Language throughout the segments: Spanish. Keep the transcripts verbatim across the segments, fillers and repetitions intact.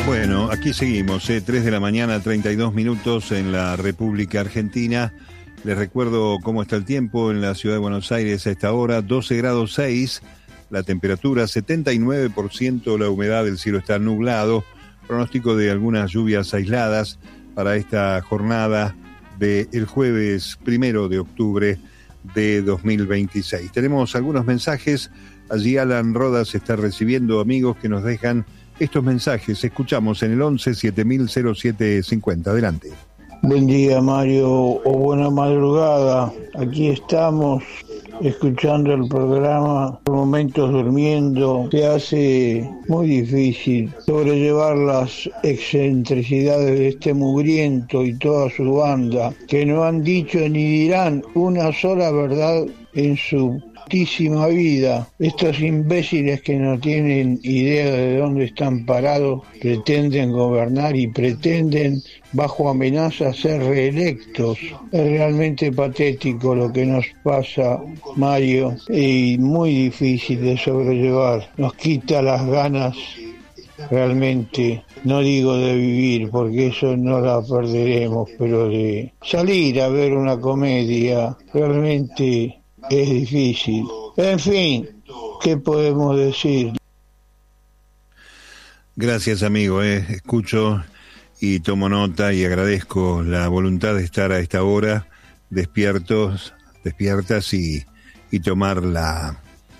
Bueno, aquí seguimos, eh, tres de la mañana, treinta y dos minutos en la República Argentina. Les recuerdo cómo está el tiempo en la ciudad de Buenos Aires a esta hora, doce grados seis, la temperatura setenta y nueve por ciento, la humedad del cielo está nublado, pronóstico de algunas lluvias aisladas para esta jornada del jueves primero de octubre de dos mil veintiséis. Tenemos algunos mensajes, allí Alan Rodas está recibiendo amigos que nos dejan estos mensajes. Escuchamos en el once siete mil cero siete cincuenta. Adelante. Buen día, Mario, o buena madrugada. Aquí estamos escuchando el programa, por momentos durmiendo. Se hace muy difícil sobrellevar las excentricidades de este mugriento y toda su banda, que no han dicho ni dirán una sola verdad en su putísima vida. Estos imbéciles que no tienen idea de dónde están parados pretenden gobernar y pretenden bajo amenaza ser reelectos. Es realmente patético lo que nos pasa, Mario, y muy difícil de sobrellevar. Nos quita las ganas, realmente, no digo de vivir porque eso no la perderemos, pero de salir a ver una comedia realmente es difícil. En fin, ¿qué podemos decir? Gracias, amigo. Eh. Escucho y tomo nota y agradezco la voluntad de estar a esta hora despiertos, despiertas y, y tomar la,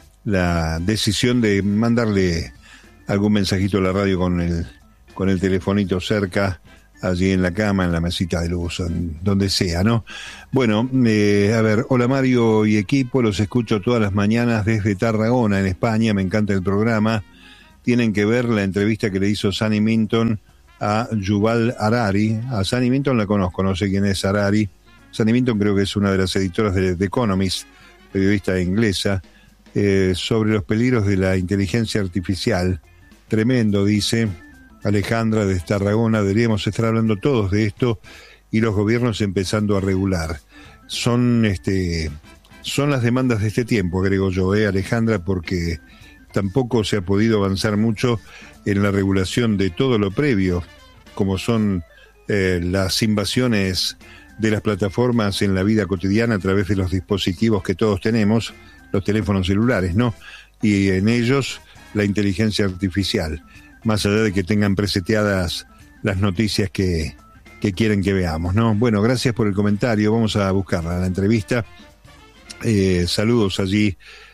la decisión de mandarle algún mensajito a la radio con el, con el telefonito cerca, allí en la cama, en la mesita de luz, en donde sea, ¿no? Bueno, eh, a ver, hola Mario y equipo, los escucho todas las mañanas desde Tarragona, en España, me encanta el programa. Tienen que ver la entrevista que le hizo Sunny Minton a Yuval Harari. A Sunny Minton la conozco, no sé quién es Harari. Sunny Minton creo que es una de las editoras de The Economist, periodista inglesa, eh, sobre los peligros de la inteligencia artificial. Tremendo, dice Alejandra de Tarragona, deberíamos estar hablando todos de esto y los gobiernos empezando a regular. Son este son las demandas de este tiempo, agrego yo, eh, Alejandra, porque tampoco se ha podido avanzar mucho en la regulación de todo lo previo, como son eh, las invasiones de las plataformas en la vida cotidiana a través de los dispositivos que todos tenemos, los teléfonos celulares, ¿no? Y en ellos la inteligencia artificial, más allá de que tengan preseteadas las noticias que, que quieren que veamos, ¿no? Bueno, gracias por el comentario, vamos a buscarla, la entrevista. Eh, saludos allí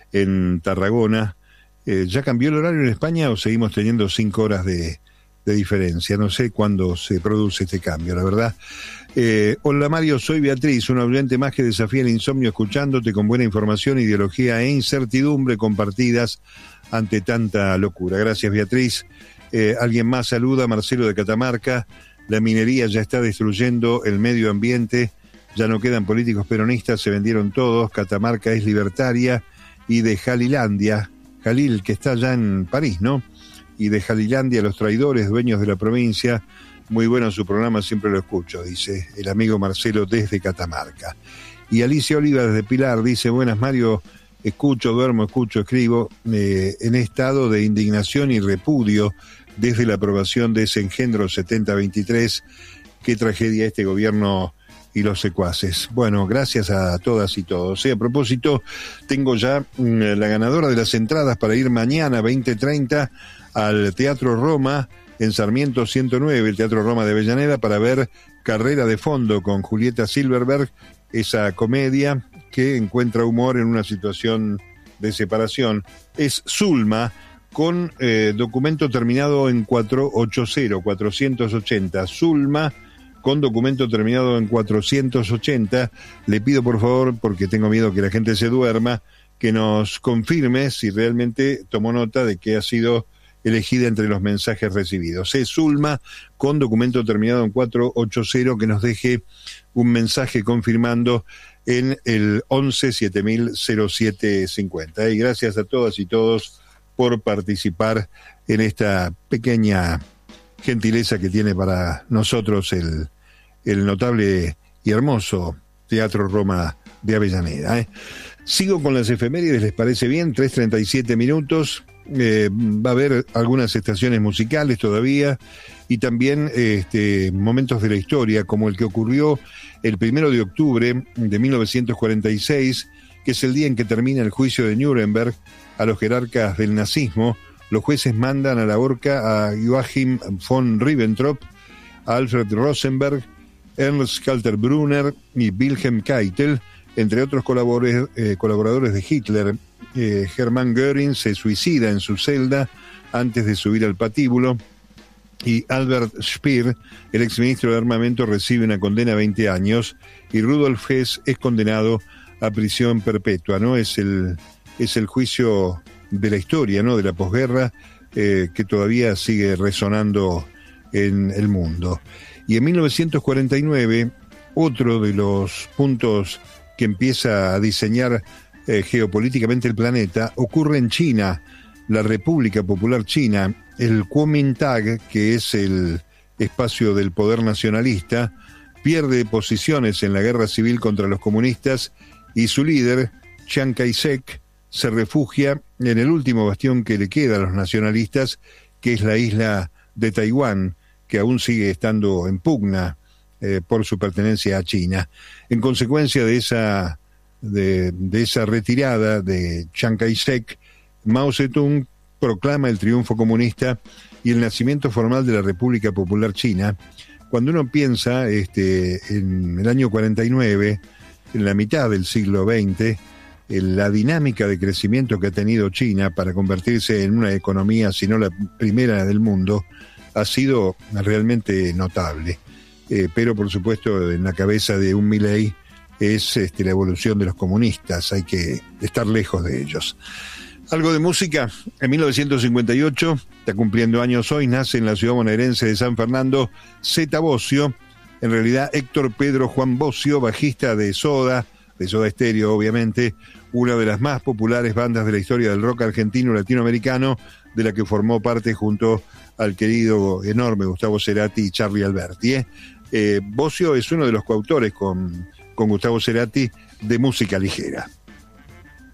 en Tarragona. Eh, ¿Ya cambió el horario en España o seguimos teniendo cinco horas de, de diferencia? No sé cuándo se produce este cambio, la verdad. Eh, hola Mario, soy Beatriz, una oyente más que desafía el insomnio escuchándote con buena información, ideología e incertidumbre compartidas ante tanta locura. Gracias, Beatriz. Eh, alguien más saluda, Marcelo de Catamarca. La minería ya está destruyendo el medio ambiente, ya no quedan políticos peronistas, se vendieron todos. Catamarca es libertaria. Y de Jalilandia, Jalil, que está allá en París, ¿no? Y de Jalilandia, los traidores, dueños de la provincia. Muy bueno su programa, siempre lo escucho, dice el amigo Marcelo desde Catamarca. Y Alicia Oliva desde Pilar dice, buenas Mario, escucho, duermo, escucho, escribo, eh, en estado de indignación y repudio desde la aprobación de ese engendro setenta veintitrés. Qué tragedia este gobierno y los secuaces. Bueno, gracias a todas y todos. Eh, a propósito, tengo ya mm, la ganadora de las entradas para ir mañana veinte treinta al Teatro Roma en Sarmiento ciento nueve, el Teatro Roma de Avellaneda, para ver Carrera de Fondo con Julieta Silverberg, esa comedia que encuentra humor en una situación de separación. Es Zulma, con eh, documento terminado en cuatrocientos ochenta, cuatrocientos ochenta. Zulma, con documento terminado en cuatrocientos ochenta. Le pido por favor, porque tengo miedo que la gente se duerma, que nos confirme si realmente tomó nota de que ha sido elegida entre los mensajes recibidos. Es Zulma, con documento terminado en cuatrocientos ochenta, que nos deje un mensaje confirmando en el once siete mil cero siete cincuenta. Y gracias a todas y todos por participar en esta pequeña gentileza que tiene para nosotros el, el notable y hermoso Teatro Roma de Avellaneda. ¿eh? Sigo con las efemérides, ¿les parece bien? tres treinta y siete minutos. eh, va a haber algunas estaciones musicales todavía y también este, momentos de la historia, como el que ocurrió el primero de octubre de mil novecientos cuarenta y seis, que es el día en que termina el juicio de Nuremberg a los jerarcas del nazismo. Los jueces mandan a la horca a Joachim von Ribbentrop, a Alfred Rosenberg, Ernst Kaltenbrunner y Wilhelm Keitel, entre otros colaboradores, eh, colaboradores de Hitler. Eh, Hermann Göring se suicida en su celda antes de subir al patíbulo, y Albert Speer, el exministro de Armamento, recibe una condena a veinte años, y Rudolf Hess es condenado a prisión perpetua, ¿no? Es el, es el juicio de la historia, ¿no? De la posguerra, eh, que todavía sigue resonando en el mundo. Y en mil novecientos cuarenta y nueve, otro de los puntos que empieza a diseñar eh, geopolíticamente el planeta ocurre en China, la República Popular China. El Kuomintang, que es el espacio del poder nacionalista, pierde posiciones en la guerra civil contra los comunistas y su líder, Chiang Kai-shek, se refugia en el último bastión que le queda a los nacionalistas, que es la isla de Taiwán, que aún sigue estando en pugna eh, por su pertenencia a China. En consecuencia de esa, de, de esa retirada de Chiang Kai-shek, Mao Zedong proclama el triunfo comunista y el nacimiento formal de la República Popular China. Cuando uno piensa este, en el año cuarenta y nueve, en la mitad del siglo veinte, en la dinámica de crecimiento que ha tenido China para convertirse en una economía, si no la primera del mundo, ha sido realmente notable. Eh, pero, por supuesto, en la cabeza de un Milei es este, la evolución de los comunistas. Hay que estar lejos de ellos. Algo de música. En mil novecientos cincuenta y ocho, está cumpliendo años hoy, nace en la ciudad bonaerense de San Fernando Zeta Bosio, en realidad Héctor Pedro Juan Bosio, bajista de Soda, de Soda Stereo, obviamente, una de las más populares bandas de la historia del rock argentino latinoamericano, de la que formó parte junto al querido enorme Gustavo Cerati y Charly Alberti. ¿eh? Eh, Bosio es uno de los coautores con, con Gustavo Cerati de Música Ligera.